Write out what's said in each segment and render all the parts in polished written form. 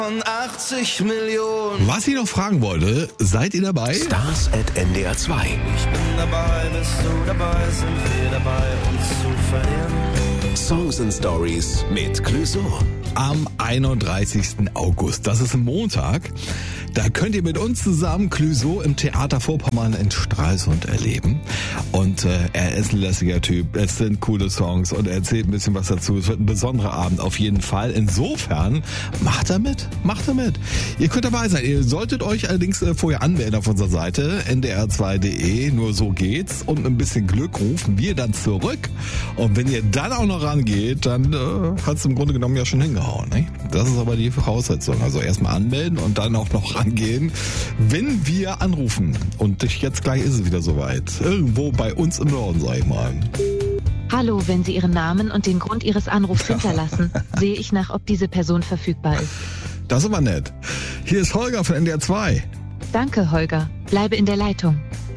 80 Millionen. Was ich noch fragen wollte, seid ihr dabei? Stars at NDR 2. Ich bin dabei, bist du dabei, sind wir dabei, uns zu verlieren. Songs and Stories mit Clouseau. Am 31. August, das ist ein Montag, da könnt ihr mit uns zusammen Clouseau im Theater Vorpommern in Stralsund erleben. Und er ist ein lässiger Typ, es sind coole Songs und er erzählt ein bisschen was dazu. Es wird ein besonderer Abend auf jeden Fall. Insofern, macht er mit. Ihr könnt dabei sein. Ihr solltet euch allerdings vorher anmelden auf unserer Seite ndr2.de, nur so geht's. Und mit ein bisschen Glück rufen wir dann zurück. Und wenn ihr dann auch noch rangeht, dann hat's im Grunde genommen ja schon hingehauen. Ne? Das ist aber die Voraussetzung. Also erstmal anmelden und dann auch noch rangehen, wenn wir anrufen. Und jetzt gleich ist es wieder soweit. Irgendwo bei uns im Norden, sag ich mal. Hallo, wenn Sie Ihren Namen und den Grund Ihres Anrufs hinterlassen, sehe ich nach, ob diese Person verfügbar ist. Das ist aber nett. Hier ist Holger von NDR 2. Danke, Holger. Bleibe in der Leitung.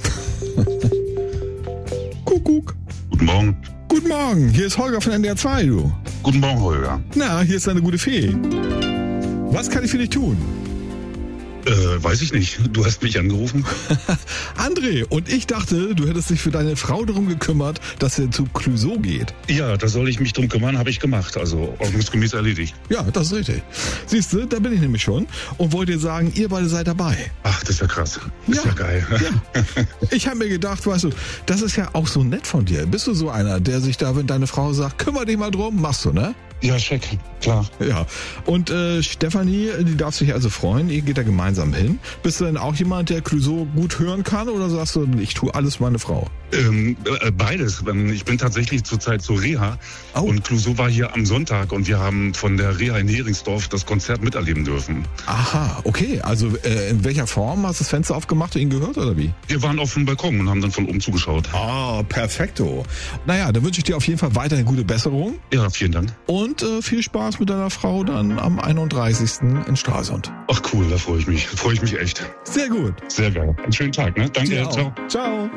Kuckuck. Guten Morgen. Guten Morgen, hier ist Holger von NDR 2, du. Guten Morgen, Holger. Na, hier ist deine gute Fee. Was kann ich für dich tun? Weiß ich nicht. Du hast mich angerufen. André, und ich dachte, du hättest dich für deine Frau darum gekümmert, dass sie zu Clouseau geht. Ja, da soll ich mich drum kümmern, habe ich gemacht. Also ordnungsgemäß erledigt. Ja, das ist richtig. Siehst du, da bin ich nämlich schon und wollte dir sagen, ihr beide seid dabei. Ach, das ist ja krass. Das ist ja geil. Ja. Ich habe mir gedacht, weißt du, das ist ja auch so nett von dir. Bist du so einer, der sich da, wenn deine Frau sagt, kümmere dich mal drum, machst du, ne? Ja, check, klar. Ja, und Stefanie, die darf sich also freuen, ihr geht da gemeinsam hin. Bist du denn auch jemand, der Clouseau gut hören kann oder sagst du, ich tue alles für meine Frau? Beides. Ich bin tatsächlich zurzeit zur Reha und Clouseau war hier am Sonntag und wir haben von der Reha in Heringsdorf das Konzert miterleben dürfen. Aha, okay. Also in welcher Form? Hast du das Fenster aufgemacht und ihn gehört oder wie? Wir waren auf dem Balkon und haben dann von oben zugeschaut. Ah, perfekto. Naja, dann wünsche ich dir auf jeden Fall weiterhin gute Besserung. Ja, vielen Dank. Und viel Spaß mit deiner Frau dann am 31. in Stralsund. Ach cool, da freue ich mich. Freue ich mich echt. Sehr gut. Sehr geil. Einen schönen Tag, ne? Danke. Ciao. Ciao.